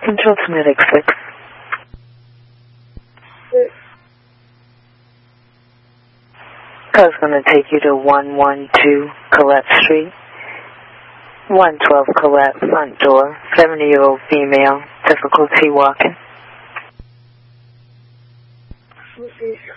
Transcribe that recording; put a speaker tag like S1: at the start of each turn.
S1: Control to Medic 6. Car's going to take you to 112 Colette Street. 112 Colette, front door. 70-year-old female, difficulty walking.
S2: Okay.